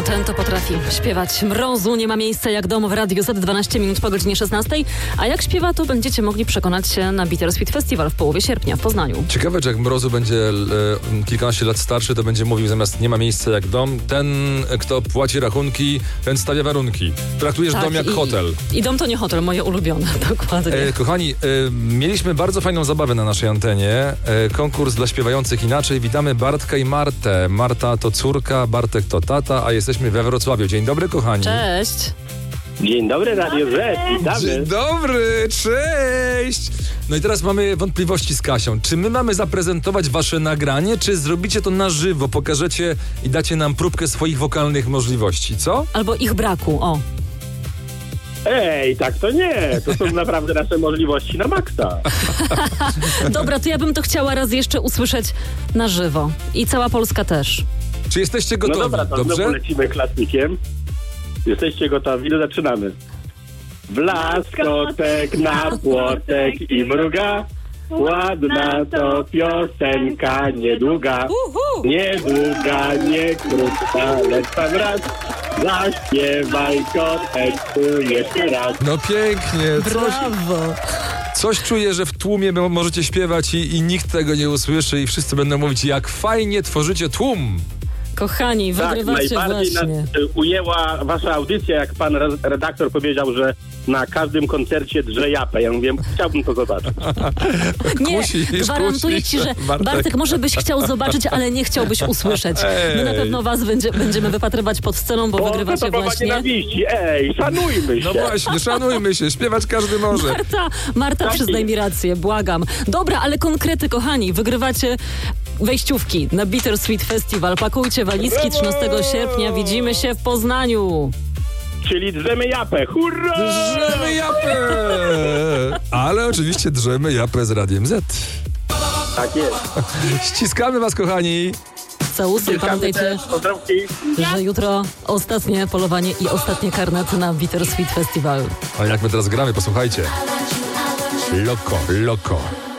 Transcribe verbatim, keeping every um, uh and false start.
Ten to potrafi śpiewać. Mrozu nie ma miejsca jak dom w Radiu Z, dwanaście minut po godzinie szesnastej. A jak śpiewa, to będziecie mogli przekonać się na Bittersweet Festival w połowie sierpnia w Poznaniu. Ciekawe, czy jak Mrozu będzie e, kilkanaście lat starszy, to będzie mówił zamiast nie ma miejsca jak dom, ten, kto płaci rachunki, ten stawia warunki. Traktujesz Tak, dom jak i, hotel. I dom to nie hotel, moje ulubione, dokładnie. E, kochani, e, mieliśmy bardzo fajną zabawę na naszej antenie. E, konkurs dla śpiewających inaczej. Witamy Bartka i Martę. Marta to córka, Bartek to tata, a jesteśmy we Wrocławiu. Dzień dobry, kochani. Cześć. Dzień dobry, Radio Z, witamy. Dzień dobry, cześć! No i teraz mamy wątpliwości z Kasią. Czy my mamy zaprezentować wasze nagranie, czy zrobicie to na żywo, pokażecie i dacie nam próbkę swoich wokalnych możliwości, co? Albo ich braku, o. Ej, tak to nie, to są naprawdę nasze możliwości na maksa. Dobra, to ja bym to chciała raz jeszcze usłyszeć na żywo. I cała Polska też. Czy jesteście gotowi? No dobra, to Dobrze? znowu lecimy klasykiem. Jesteście gotowi? No zaczynamy. Blaskotek na płotek i mruga, ładna to piosenka, niedługa. Niedługa, nie krótka, lecz pan raz. Zaśpiewaj kotek jeszcze raz. No pięknie. Coś, Brawo. coś czuję, że w tłumie mo- możecie śpiewać i, i nikt tego nie usłyszy i wszyscy będą mówić, jak fajnie tworzycie tłum. Kochani, Tak, wygrywacie najbardziej nas właśnie. y, ujęła wasza audycja, jak pan re- redaktor powiedział, że na każdym koncercie drze japę. Ja mówię, chciałbym to zobaczyć. Nie, Kusisz, gwarantuję kusisz, ci, że Bartek. Bartek, może byś chciał zobaczyć, ale nie chciałbyś usłyszeć. My na Ej. pewno was będzie, będziemy wypatrywać pod sceną, bo O, wygrywacie to mowa właśnie. nienawiści. Ej, szanujmy się. No właśnie, szanujmy się, śpiewać każdy może. Marta, Marta, Tak przyznaj jest. mi rację, błagam. Dobra, ale konkrety, kochani, wygrywacie wejściówki na Bittersweet Festival. Pakujcie walizki, trzynastego sierpnia widzimy się w Poznaniu. Czyli drzemy japę. Hurra! Drzemy japę! Ale oczywiście drzemy japę z Radiem Z. Tak jest. Ściskamy was, kochani. Całusy, Ściskamy pamiętajcie, też. Pozdrówki. że jutro ostatnie polowanie i ostatni karnet na Bittersweet Festival. A jak my teraz gramy, posłuchajcie. Loko, loko.